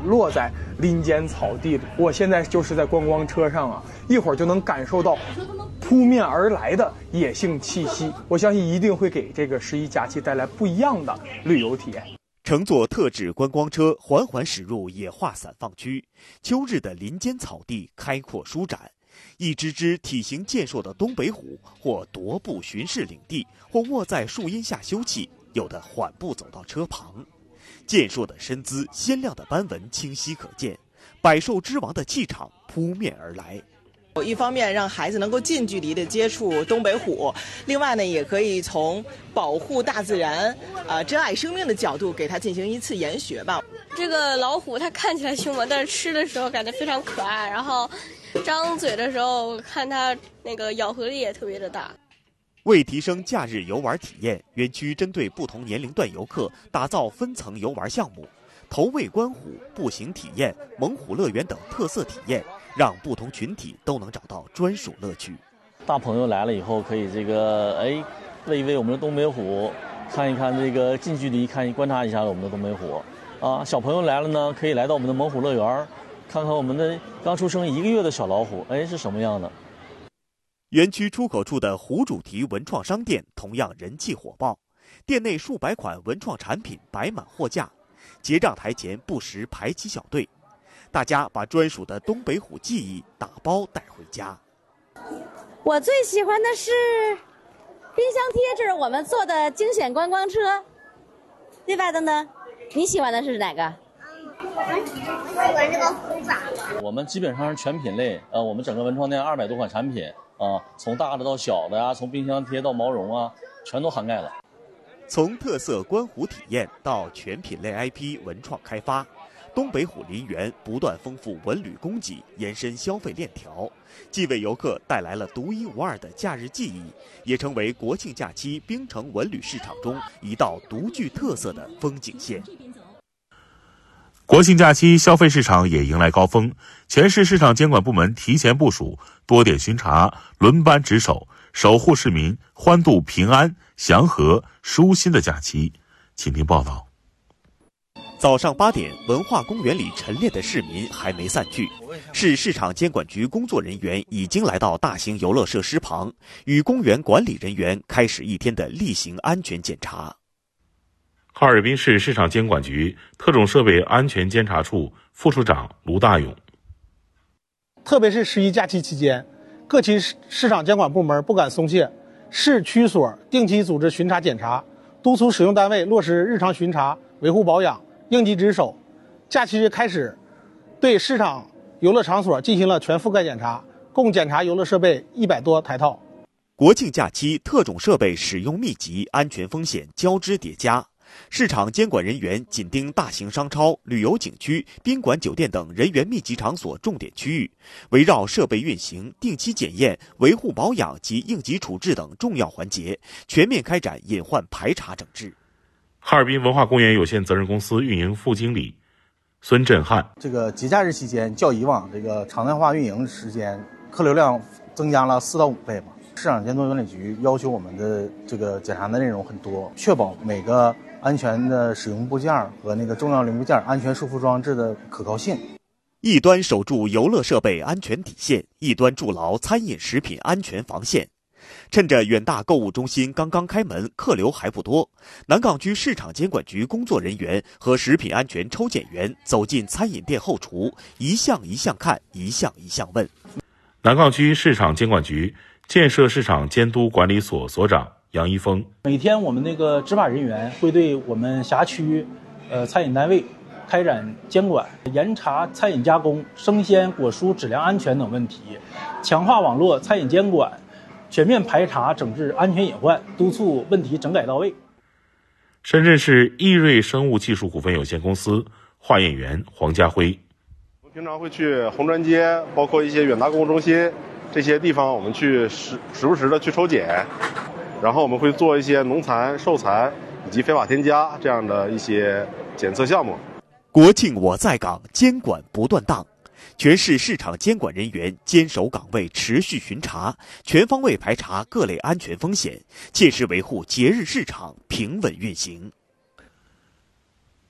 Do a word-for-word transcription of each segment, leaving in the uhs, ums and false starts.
落在林间草地里。我现在就是在观光车上啊，一会儿就能感受到扑面而来的野性气息，我相信一定会给这个十一假期带来不一样的旅游体验。 乘坐特制观光车缓缓驶入野化散放区，秋日的林间草地开阔舒展，一只只体型健硕的东北虎或踱步巡视领地，或卧在树荫下休憩，有的缓步走到车旁。健硕的身姿，鲜亮的斑纹清晰可见，百兽之王的气场扑面而来。 一方面让孩子能够近距离的接触东北虎，另外呢，也可以从保护大自然、呃珍爱生命的角度给它进行一次研学吧。 这个老虎它看起来凶猛，但是吃的时候感觉非常可爱，然后张嘴的时候看它那个咬合力也特别的大。 为提升假日游玩体验，园区针对不同年龄段游客打造分层游玩项目，投喂观虎、步行体验、猛虎乐园等特色体验，让不同群体都能找到专属乐趣。 大朋友来了以后，可以这个哎喂一喂我们的东北虎，看一看这个近距离看观察一下我们的东北虎啊。小朋友来了呢，可以来到我们的猛虎乐园，看看我们的刚出生一个月的小老虎，哎是什么样的。 园区出口处的虎主题文创商店同样人气火爆，店内数百款文创产品摆满货架，结账台前不时排起小队，大家把专属的东北虎记忆打包带回家。 我最喜欢的是冰箱贴，这是我们做的惊险观光车，对吧？等等，你喜欢的是哪个？ 我喜欢这个虎爪。 我们基本上是全品类，呃，我们整个文创店二百多款产品啊，从大的到小的呀、啊，从冰箱贴到毛绒啊，全都涵盖了。 从特色观虎体验到全品类 I P 文创开发，东北虎林园不断丰富文旅供给，延伸消费链条，既为游客带来了独一无二的假日记忆，也成为国庆假期槟城文旅市场中一道独具特色的风景线。 国庆假期消费市场也迎来高峰，全市市场监管部门提前部署，多点巡查，轮班值守，守护市民欢度平安、祥和、舒心的假期。请听报道。 早上八点，文化公园里晨练的市民还没散去，市市场监管局工作人员已经来到大型游乐设施旁，与公园管理人员开始一天的例行安全检查。 哈尔滨市市场监管局特种设备安全监察处副处长卢大勇， 特别是十一假期期间，各级市场监管部门不敢松懈，市区所定期组织巡查检查，督促使用单位落实日常巡查、维护保养、应急值守。假期开始，对市场游乐场所进行了全覆盖检查，共检查游乐设备一百多台套。 国庆假期特种设备使用密集，安全风险交织叠加。市场监管人员紧盯大型商超、旅游景区、宾馆酒店等人员密集场所重点区域，围绕设备运行、定期检验、维护保养及应急处置等重要环节，全面开展隐患排查整治。 哈尔滨文化公园有限责任公司运营副经理孙振汉， 这个节假日期间较以往这个常态化运营时间，客流量增加了四到五倍吧。市场监督管理局要求我们的这个检查的内容很多，确保每个安全的使用部件和那个重要零部件安全束缚装置的可靠性。 一端守住游乐设备安全底线，一端筑牢餐饮食品安全防线。趁着远大购物中心刚刚开门，客流还不多，南岗区市场监管局工作人员和食品安全抽检员走进餐饮店后厨，一项一项看，一项一项问。 南岗区市场监管局建设市场监督管理所所长杨一峰， 每天我们那个执法人员会对我们辖区呃餐饮单位开展监管，严查餐饮加工、生鲜果蔬质量安全等问题，强化网络餐饮监管，全面排查整治安全隐患，督促问题整改到位。 深圳市易瑞生物技术股份有限公司化验员黄家辉， 我平常会去红砖街，包括一些远大购物中心这些地方，我们去时时不时的去抽检，然后我们会做一些农残、受残以及非法添加这样的一些检测项目。 国庆我在岗，监管不断档，全市市场监管人员坚守岗位，持续巡查，全方位排查各类安全风险，切实维护节日市场平稳运行。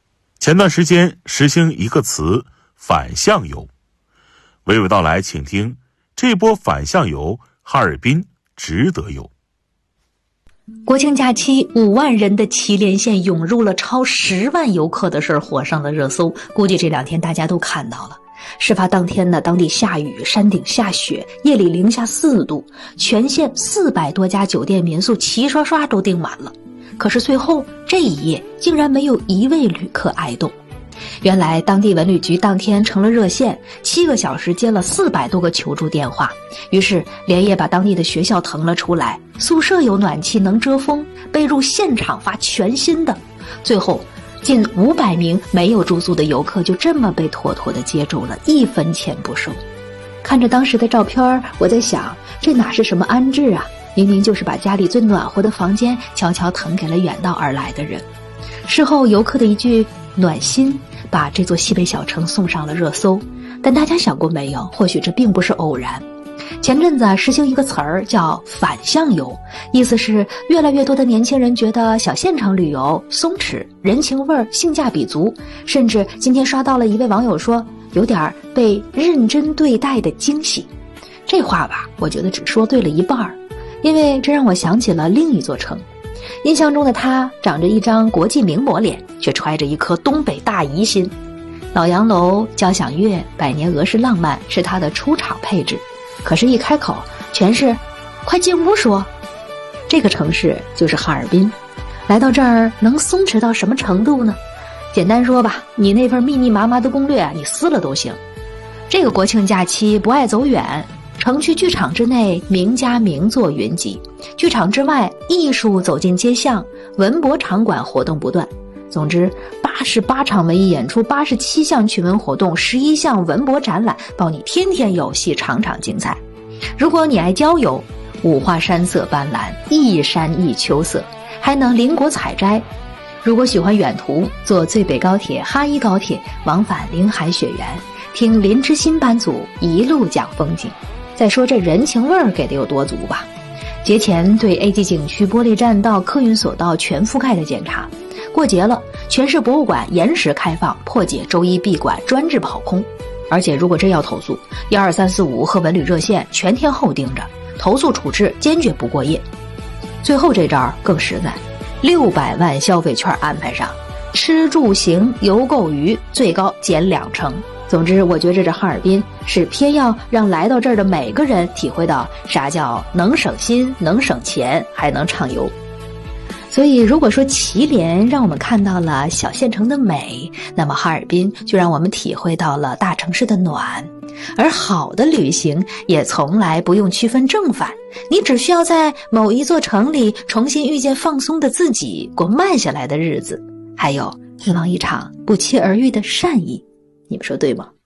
前段时间实行一个词反向游，娓娓道来，请听这波反向游，哈尔滨值得游。 国庆假期，五万人的祁连县涌入了超十万游客的事儿火上了热搜，估计这两天大家都看到了。事发当天呢，当地下雨，山顶下雪，夜里零下四度，全县四百多家酒店民宿齐刷刷都订满了。可是最后这一夜竟然没有一位旅客挨冻。原来当地文旅局当天成了热线，七个小时接了四百多个求助电话，于是连夜把当地的学校腾了出来，宿舍有暖气能遮风，被褥现场发全新的。最后近五百名没有住宿的游客就这么被妥妥的接住了，一分钱不收。看着当时的照片，我在想，这哪是什么安置啊，明明就是把家里最暖和的房间悄悄腾给了远道而来的人。事后游客的一句暖心把这座西北小城送上了热搜，但大家想过没有，或许这并不是偶然。前阵子啊，实行一个词儿叫反向游，意思是越来越多的年轻人觉得小县城旅游松弛，人情味儿，性价比足，甚至今天刷到了一位网友说有点被认真对待的惊喜。这话吧，我觉得只说对了一半儿，因为这让我想起了另一座城。印象中的他长着一张国际名模脸，却揣着一颗东北大姨心。老洋楼、交响乐、百年俄式浪漫是他的出场配置，可是一开口全是快进屋说。这个城市就是哈尔滨，来到这儿能松弛到什么程度呢？简单说吧，你那份密密麻麻的攻略啊，你撕了都行。这个国庆假期不爱走远，城区剧场之内名家名作云集，剧场之外艺术走进街巷，文博场馆活动不断。总之八十八场文艺演出，八十七项趣闻活动，十一项文博展览，保你天天有戏，场场精彩。如果你爱郊游，五花山色斑斓，一山一秋色，还能邻国采摘。如果喜欢远途，坐最北高铁、哈一高铁往返临海雪原，听林之新班组一路讲风景。再说这人情味儿给的有多足吧。节前对 A 级景区玻璃栈道、客运索道全覆盖的检查，过节了全市博物馆延时开放，破解周一闭馆专治跑空。而且如果真要投诉，一二三四五和文旅热线全天候盯着，投诉处置坚决不过夜。最后这招更实在，六百万消费券安排上，吃住行游购娱最高减两成。总之我觉着这哈尔滨是偏要让来到这儿的每个人体会到啥叫能省心能省钱还能畅游。所以如果说祁连让我们看到了小县城的美，那么哈尔滨就让我们体会到了大城市的暖。而好的旅行也从来不用区分正反，你只需要在某一座城里重新遇见放松的自己，过慢下来的日子，还有希望一场不期而遇的善意。你们说对吗？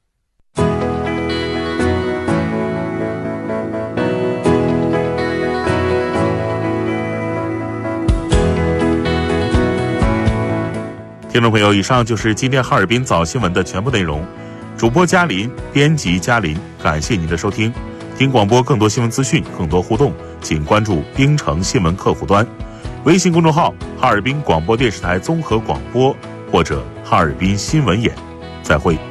听众朋友，以上就是今天哈尔滨早新闻的全部内容。主播嘉林，编辑嘉林，感谢您的收听。听广播更多新闻资讯，更多互动，请关注冰城新闻客户端、微信公众号哈尔滨广播电视台综合广播或者哈尔滨新闻眼。再会。